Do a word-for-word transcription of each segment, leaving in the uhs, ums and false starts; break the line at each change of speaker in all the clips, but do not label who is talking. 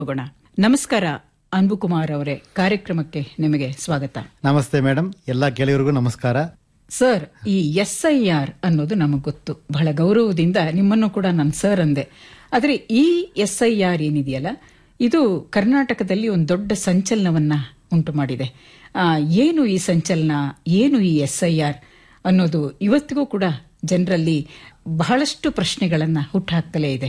ಹೋಗೋಣ. ನಮಸ್ಕಾರ ಅನ್ಬುಕುಮಾರ್ ಅವರೇ, ಕಾರ್ಯಕ್ರಮಕ್ಕೆ ನಿಮಗೆ ಸ್ವಾಗತ.
ನಮಸ್ತೆ ಮೇಡಮ್, ಎಲ್ಲ ಗೆಳೆಯರಿಗೂ ನಮಸ್ಕಾರ.
ಸರ್, ಈ ಎಸ್ ಐ ಆರ್ ಅನ್ನೋದು ನಮಗೆ ಗೊತ್ತು, ಬಹಳ ಗೌರವದಿಂದ ನಿಮ್ಮನ್ನು ಕೂಡ ನಾನು ಸರ್ ಅಂದೆ. ಆದರೆ ಈ ಎಸ್ ಐ ಆರ್ ಏನಿದೆಯಲ್ಲ, ಇದು ಕರ್ನಾಟಕದಲ್ಲಿ ಒಂದು ದೊಡ್ಡ ಸಂಚಲನವನ್ನ ಉಂಟು ಮಾಡಿದೆ. ಏನು ಈ ಸಂಚಲನ, ಏನು ಈ ಎಸ್ ಐ ಆರ್ ಅನ್ನೋದು ಇವತ್ತಿಗೂ ಕೂಡ ಜನರಲ್ಲಿ ಬಹಳಷ್ಟು ಪ್ರಶ್ನೆಗಳನ್ನ ಹುಟ್ಟುಹಾಕ್ತಲೇ ಇದೆ.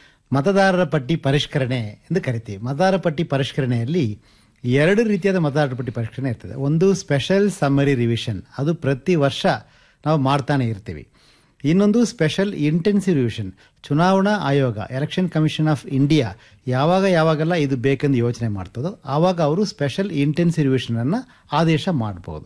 ಮತದಾರರ ಪಟ್ಟಿ ಪರಿಷ್ಕರಣೆ ಎಂದು ಕರಿತೀವಿ. ಮತದಾರರ ಪಟ್ಟಿ ಪರಿಷ್ಕರಣೆಯಲ್ಲಿ ಎರಡು ರೀತಿಯಾದ ಮತದಾರರ ಪಟ್ಟಿ ಪರಿಷ್ಕರಣೆ ಇರ್ತದೆ. ಒಂದು ಸ್ಪೆಷಲ್ ಸಮ್ಮರಿ ರಿವಿಷನ್, ಅದು ಪ್ರತಿ ವರ್ಷ ನಾವು ಮಾಡ್ತಾನೆ ಇರ್ತೀವಿ. ಇನ್ನೊಂದು ಸ್ಪೆಷಲ್ ಇಂಟೆನ್ಸಿವ್ ರಿವಿಷನ್, ಚುನಾವಣಾ ಆಯೋಗ ಎಲೆಕ್ಷನ್ ಕಮಿಷನ್ ಆಫ್ ಇಂಡಿಯಾ ಯಾವಾಗ ಯಾವಾಗೆಲ್ಲ ಇದು ಬೇಕೆಂದು ಯೋಚನೆ ಮಾಡ್ತದೋ ಆವಾಗ ಅವರು ಸ್ಪೆಷಲ್ ಇಂಟೆನ್ಸಿವ್ ರಿವಿಷನ್ ಅನ್ನ ಆದೇಶ ಮಾಡಬಹುದು.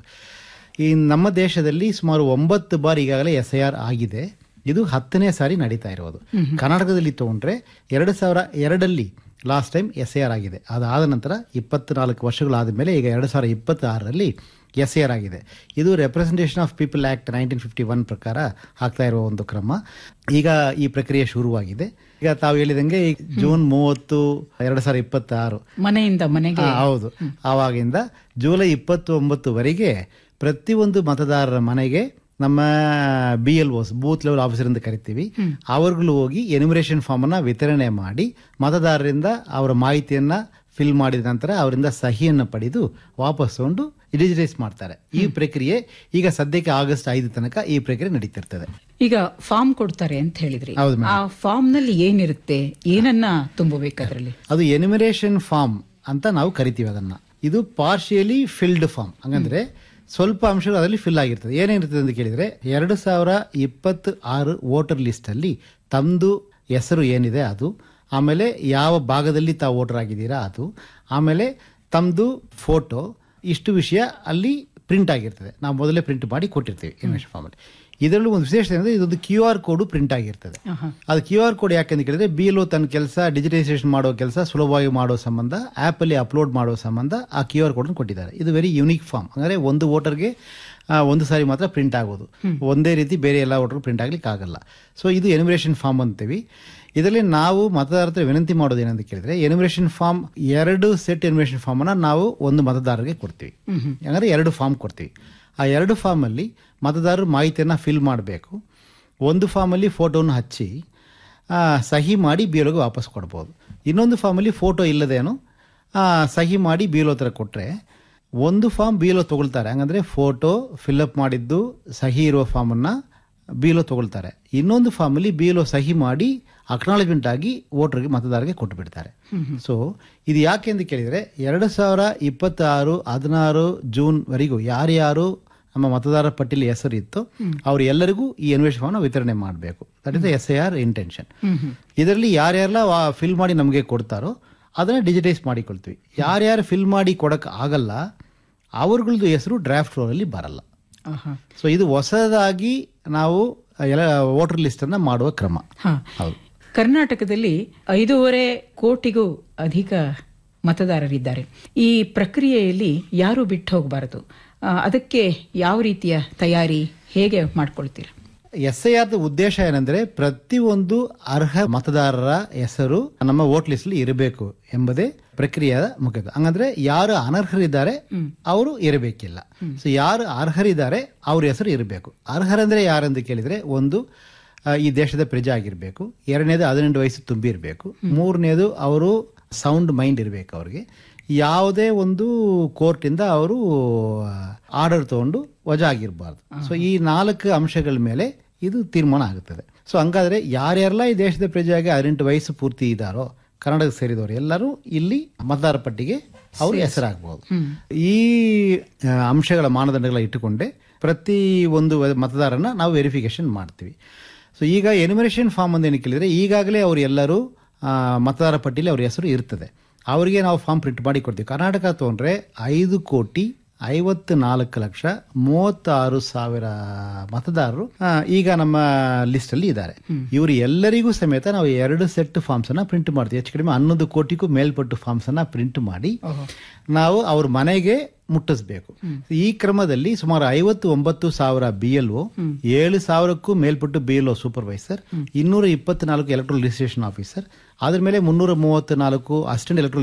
ಈ ನಮ್ಮ ದೇಶದಲ್ಲಿ ಸುಮಾರು ಒಂಬತ್ತು ಬಾರಿ ಈಗಾಗಲೇ ಎಸ್ ಐ ಆರ್ ಆಗಿದೆ. ಇದು ಹತ್ತನೇ ಸಾರಿ ನಡೀತಾ ಇರೋದು. ಕರ್ನಾಟಕದಲ್ಲಿ ತಗೊಂಡ್ರೆ ಎರಡು ಸಾವಿರ ಎರಡಲ್ಲಿ last time S I R ಆಗಿದೆ. ಅದಾದ ನಂತರ ಇಪ್ಪತ್ನಾಲ್ಕು ವರ್ಷಗಳಾದ ಮೇಲೆ ಈಗ ಎರಡು ಸಾವಿರ ಇಪ್ಪತ್ತಾರರಲ್ಲಿ ಎಸ್ ಐ ಆರ್ ಆಗಿದೆ. ಇದು representation of people act nineteen fifty one ಪ್ರಕಾರ ಆಗ್ತಾ ಇರುವ ಒಂದು ಕ್ರಮ. ಈಗ ಈ ಪ್ರಕ್ರಿಯೆ ಶುರುವಾಗಿದೆ. ಈಗ ತಾವು ಹೇಳಿದಂಗೆ ಜೂನ್ ಮೂವತ್ತು ಎರಡು ಸಾವಿರ ಇಪ್ಪತ್ತಾರು
ಮನೆಯಿಂದ ಮನೆಗೆ,
ಹೌದು, ಆವಾಗಿಂದ ಜುಲೈ ಇಪ್ಪತ್ತೊಂಬತ್ತುವರೆಗೆ ಪ್ರತಿಯೊಂದು ಮತದಾರರ ಮನೆಗೆ ನಮ್ಮ B L ಓಸ್ booth level officer ಅಂತ ಕರಿತೀವಿ, ಅವರುಗಳು ಹೋಗಿ ಎನ್ಯುಮರೇಷನ್ ಫಾರ್ಮ್ ಅನ್ನ ವಿತರಣೆ ಮಾಡಿ ಮತದಾರರಿಂದ ಅವರ ಮಾಹಿತಿಯನ್ನ ಫಿಲ್ ಮಾಡಿದ ನಂತರ ಅವರಿಂದ ಸಹಿಯನ್ನು ಪಡೆದು ವಾಪಸ್ ತಗೊಂಡು ಡಿಜಿಟೈಸ್ ಮಾಡ್ತಾರೆ. ಈ ಪ್ರಕ್ರಿಯೆ ಈಗ ಸದ್ಯಕ್ಕೆ ಆಗಸ್ಟ್ ಐದು ತನಕ ಈ ಪ್ರಕ್ರಿಯೆ ನಡೀತಿರ್ತದೆ.
ಈಗ ಫಾರ್ಮ್ ಕೊಡ್ತಾರೆ ಅಂತ ಹೇಳಿದ್ರಿ, ಆ ಫಾರ್ಮ್ ನಲ್ಲಿ ಏನಿರುತ್ತೆ, ಏನನ್ನ ತುಂಬಬೇಕು ಅದರಲ್ಲಿ?
ಅದು ಎನ್ಯುಮರೇಷನ್ ಫಾರ್ಮ್ ಅಂತ ನಾವು ಕರಿತೀವಿ ಅದನ್ನ. ಇದು ಪಾರ್ಶಿಯಲಿ ಫಿಲ್ಡ್ ಫಾರ್ಮ್, ಹಂಗಂದ್ರೆ ಸ್ವಲ್ಪ ಅಂಶಗಳು ಅದರಲ್ಲಿ ಫಿಲ್ ಆಗಿರ್ತದೆ. ಏನೇನಿರ್ತದೆ ಅಂತ ಕೇಳಿದ್ರೆ, ಎರಡು ಸಾವಿರ ಇಪ್ಪತ್ತು ಆರು ವೋಟರ್ ಲಿಸ್ಟ್ ಅಲ್ಲಿ ತಮ್ಮದು ಹೆಸರು ಏನಿದೆ ಅದು, ಆಮೇಲೆ ಯಾವ ಭಾಗದಲ್ಲಿ ತಾವು ವೋಟರ್ ಆಗಿದ್ದೀರಾ ಅದು, ಆಮೇಲೆ ತಮ್ಮದು ಫೋಟೋ, ಇಷ್ಟು ವಿಷಯ ಅಲ್ಲಿ ಪ್ರಿಂಟ್ ಆಗಿರ್ತದೆ. ನಾವು ಮೊದಲೇ ಪ್ರಿಂಟ್ ಮಾಡಿ ಕೊಟ್ಟಿರ್ತೀವಿ ಇನ್ವೆಸ್ಟಿಗೇಷನ್ ಫಾರ್ಮ್ ಅಲ್ಲಿ. ಇದರಲ್ಲೂ ಒಂದು ವಿಶೇಷ ಏನಂದ್ರೆ ಇದೊಂದು ಕ್ಯೂ ಆರ್ ಕೋಡ್ ಪ್ರಿಂಟ್ ಆಗಿರ್ತದೆ. ಅದು ಕ್ಯೂ ಆರ್ ಕೋಡ್ ಯಾಕಂತ ಕೇಳಿದ್ರೆ, ಬಿ ಎಲ್ ಒ ತನ್ನ ಕೆಲಸ ಡಿಜಿಟೈಸೇಷನ್ ಮಾಡೋ ಕೆಲಸ ಸುಲಭವಾಗಿ ಮಾಡೋ ಸಂಬಂಧ, ಆಪ್ ಅಲ್ಲಿ ಅಪ್ಲೋಡ್ ಮಾಡೋ ಸಂಬಂಧ ಆ ಕ್ಯೂ ಆರ್ ಕೋಡ್ ಕೊಟ್ಟಿದ್ದಾರೆ. ಇದು ವೆರಿ ಯುನಿಕ್ ಫಾರ್ಮ್, ಅಂದ್ರೆ ಒಂದು ವೋಟರ್ಗೆ ಒಂದು ಸಾರಿ ಮಾತ್ರ ಪ್ರಿಂಟ್ ಆಗೋದು, ಒಂದೇ ರೀತಿ ಬೇರೆ ಎಲ್ಲ ವೋಟರ್ ಪ್ರಿಂಟ್ ಆಗ್ಲಿಕ್ಕೆ ಆಗಲ್ಲ. ಸೊ ಇದು ಎನ್ಯುಮರೇಷನ್ ಫಾರ್ಮ್ ಅಂತೀವಿ. ಇದರಲ್ಲಿ ನಾವು ಮತದಾರರ ವಿನಂತಿ ಮಾಡೋದು ಏನಂತ ಕೇಳಿದ್ರೆ, ಎನ್ಯುಮರೇಷನ್ ಫಾರ್ಮ್ ಎರಡು ಸೆಟ್ ಎನ್ಯುಮರೇಷನ್ ಫಾರ್ಮ್ ಅನ್ನ ನಾವು ಒಂದು ಮತದಾರರಿಗೆ ಕೊಡ್ತೀವಿ. ಅಂದ್ರೆ ಎರಡು ಫಾರ್ಮ್ ಕೊಡ್ತೀವಿ. ಆ ಎರಡು ಫಾರ್ಮ್ ಅಲ್ಲಿ ಮತದಾರರು ಮಾಹಿತಿಯನ್ನ ಫಿಲ್ ಮಾಡಬೇಕು. ಒಂದು ಫಾರ್ಮ್ ಅಲ್ಲಿ ಫೋಟೋನ ಹಚ್ಚಿ ಸಹಿ ಮಾಡಿ ಬಿ ಎಲ್ ಒಗೆ ವಾಪಸ್ ಕೊಡ್ಬೋದು. ಇನ್ನೊಂದು ಫಾರ್ಮ್ ಅಲ್ಲಿ ಫೋಟೋ ಇಲ್ಲದೇನು ಸಹಿ ಮಾಡಿ ಬಿ ಎಲ್ ಒ ತರ ಕೊಟ್ರೆ ಒಂದು ಫಾರ್ಮ್ ಬಿ ಎಲ್ ಒ ತಗೊಳ್ತಾರೆ. ಹಂಗಂದ್ರೆ ಫೋಟೋ ಫಿಲ್ಅಪ್ ಮಾಡಿದ್ದು ಸಹಿ ಇರುವ ಫಾರ್ಮ್ ಅನ್ನ ಬಿ ಎಲ್ ಒ ತಗೊಳ್ತಾರೆ. ಇನ್ನೊಂದು ಫಾರ್ಮ್ ಅಲ್ಲಿ ಬಿ ಎಲ್ ಒ ಸಹಿ ಮಾಡಿ ಅಕ್ನಾಲಜ್ಮೆಂಟ್ ಆಗಿ ವೋಟರ್ಗೆ ಮತದಾರರಿಗೆ ಕೊಟ್ಟು ಬಿಡ್ತಾರೆ. ಸೊ ಇದು ಯಾಕೆ ಅಂತ ಕೇಳಿದ್ರೆ, ಎರಡು ಸಾವಿರ ಇಪ್ಪತ್ತಾರು ಹದಿನಾರು ಜೂನ್ ವರೆಗೂ ಯಾರ್ಯಾರು ನಮ್ಮ ಮತದಾರರ ಪಟ್ಟಿಯಲ್ಲಿ ಹೆಸರು ಇತ್ತು ಅವ್ರು ಎಲ್ಲರಿಗೂ ಈ ಎನ್ಯುಮರೇಷನ್ ಫಾರ್ಮ್ ವಿತರಣೆ ಮಾಡಬೇಕು. That is S I R intention. ಇದರಲ್ಲಿ ಯಾರ್ಯಾರೆಲ್ಲ ಫಿಲ್ ಮಾಡಿ ನಮಗೆ ಕೊಡ್ತಾರೋ ಅದನ್ನ ಡಿಜಿಟೈಸ್ ಮಾಡಿಕೊಳ್ತೀವಿ. ಯಾರ್ಯಾರು ಫಿಲ್ ಮಾಡಿ ಕೊಡಕ್ ಆಗಲ್ಲ ಅವ್ರಗಳದ್ದು ಹೆಸರು ಡ್ರಾಫ್ಟ್ ರೋಲ್ ಅಲ್ಲಿ ಬರಲ್ಲ. ಸೊ ಇದು ಹೊಸದಾಗಿ ನಾವು ವೋಟರ್ ಲಿಸ್ಟ್ ಅನ್ನ ಮಾಡುವ ಕ್ರಮ. ಹೌದು,
ಕರ್ನಾಟಕದಲ್ಲಿ ಐದೂವರೆ ಕೋಟಿಗೂ ಅಧಿಕ ಮತದಾರರಿದ್ದಾರೆ. ಈ ಪ್ರಕ್ರಿಯೆಯಲ್ಲಿ ಯಾರು ಬಿಟ್ಟು ಹೋಗಬಾರದು. ಅದಕ್ಕೆ ಯಾವ ರೀತಿಯ ತಯಾರಿ ಹೇಗೆ ಮಾಡ್ಕೊಳ್ತೀರಾ?
ಎಸ್ ಐ ಆರ್ ಉದ್ದೇಶ ಏನಂದ್ರೆ, ಪ್ರತಿಯೊಂದು ಅರ್ಹ ಮತದಾರರ ಹೆಸರು ನಮ್ಮ ವೋಟ್ ಲಿಸ್ಟ್ ಅಲ್ಲಿ ಇರಬೇಕು ಎಂಬುದೇ ಪ್ರಕ್ರಿಯೆಯ ಮುಖ್ಯತೆ. ಹಂಗಂದ್ರೆ ಯಾರು ಅನರ್ಹರಿದ್ದಾರೆ ಅವರು ಇರಬೇಕಿಲ್ಲ. ಸೊ ಯಾರು ಅರ್ಹರಿದ್ದಾರೆ ಅವ್ರ ಹೆಸರು ಇರಬೇಕು. ಅರ್ಹರಂದ್ರೆ ಯಾರಂತ ಕೇಳಿದ್ರೆ, ಒಂದು ಈ ದೇಶದ ಪ್ರಜೆ ಆಗಿರ್ಬೇಕು, ಎರಡನೇದು ಹದಿನೆಂಟು ವಯಸ್ಸು ತುಂಬಿ ಇರಬೇಕು, ಮೂರನೇದು ಅವರು ಸೌಂಡ್ ಮೈಂಡ್ ಇರಬೇಕು, ಅವ್ರಿಗೆ ಯಾವುದೇ ಒಂದು ಕೋರ್ಟ್ ಇಂದ ಅವರು ಆರ್ಡರ್ ತಗೊಂಡು ವಜಾ ಆಗಿರಬಾರ್ದು. ಸೊ ಈ ನಾಲ್ಕು ಅಂಶಗಳ ಮೇಲೆ ಇದು ತೀರ್ಮಾನ ಆಗುತ್ತದೆ. ಸೊ ಹಂಗಾದ್ರೆ ಯಾರ್ಯಾರೆಲ್ಲ ಈ ದೇಶದ ಪ್ರಜೆಯಾಗಿ ಹದಿನೆಂಟು ವಯಸ್ಸು ಪೂರ್ತಿ ಇದ್ದಾರೋ, ಕರ್ನಾಟಕ ಸೇರಿದವರು ಎಲ್ಲರೂ ಇಲ್ಲಿ ಮತದಾರ ಪಟ್ಟಿಗೆ ಅವರು ಹೆಸರಾಗಬಹುದು. ಈ ಅಂಶಗಳ ಮಾನದಂಡಗಳ ಇಟ್ಟುಕೊಂಡೆ ಪ್ರತಿ ಒಂದು ಮತದಾರನ ನಾವು ವೆರಿಫಿಕೇಶನ್ ಮಾಡ್ತೀವಿ. ಸೊ ಈಗ ಎನ್ಯುಮರೇಷನ್ ಫಾರ್ಮ್ ಅಂತ ಏನು ಕೇಳಿದ್ರೆ, ಈಗಾಗಲೇ ಅವರು ಎಲ್ಲರೂ ಮತದಾರ ಪಟ್ಟಿಯಲ್ಲಿ ಅವ್ರ ಹೆಸರು ಇರ್ತದೆ. ಅವರಿಗೆ ನಾವು ಫಾರ್ಮ್ ಪ್ರಿಂಟ್ ಮಾಡಿ ಕೊಡ್ತೀವಿ. ಕರ್ನಾಟಕ ತಗೊಂಡ್ರೆ ಐದು ಕೋಟಿ ಐವತ್ತು ನಾಲ್ಕು ಲಕ್ಷ ಮೂವತ್ತಾರು ಸಾವಿರ ಮತದಾರರು ಆ, ಈಗ ನಮ್ಮ ಲಿಸ್ಟ್ ಅಲ್ಲಿ ಇದ್ದಾರೆ. ಇವರು ಎಲ್ಲರಿಗೂ ಸಮೇತ ನಾವು ಎರಡು ಸೆಟ್ ಫಾರ್ಮ್ಸ್ ಅನ್ನ ಪ್ರಿಂಟ್ ಮಾಡ್ತೀವಿ. ಹೆಚ್ಚು ಕಡಿಮೆ ಹನ್ನೊಂದು ಕೋಟಿಗೂ ಮೇಲ್ಪಟ್ಟು ಫಾರ್ಮ್ಸ್ ಅನ್ನ ಪ್ರಿಂಟ್ ಮಾಡಿ ನಾವು ಅವ್ರ ಮನೆಗೆ ಮುಟ್ಟಿಸಬೇಕು. ಈ ಕ್ರಮದಲ್ಲಿ ಸುಮಾರು ಐವತ್ತು ಒಂಬತ್ತು ಸಾವಿರ ಬಿ ಎಲ್ ಒ, ಏಳು ಸಾವಿರಕ್ಕೂ ಮೇಲ್ಪಟ್ಟು ಬಿ ಎಲ್ ಒ ಸೂಪರ್ವೈಸರ್, ಇನ್ನೂರ ಇಪ್ಪತ್ನಾಲ್ಕು ಎಲೆಕ್ಟ್ರಲ್ ರಿಜಿಸ್ಟ್ರೇಷನ್ ಆಫೀಸರ್, ಅದ್ರ ಮೇಲೆ ಮುನ್ನೂರ ಮೂವತ್ತ್ ನಾಲ್ಕು ಅಸಿಸ್ಟೆಂಟ್ ಎಲೆಕ್ಟ್ರಲ್